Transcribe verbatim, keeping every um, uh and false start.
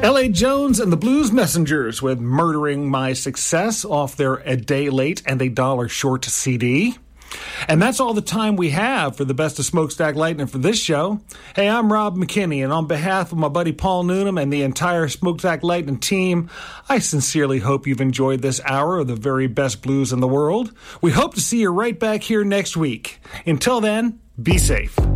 L A. Jones and the Blues Messengers with Murdering My Success off their A Day Late and a Dollar Short C D. And that's all the time we have for the Best of Smokestack Lightning for this show. Hey, I'm Rob McKinney, and on behalf of my buddy Paul Noonan and the entire Smokestack Lightning team, I sincerely hope you've enjoyed this hour of the very best blues in the world. We hope to see you right back here next week. Until then, be safe.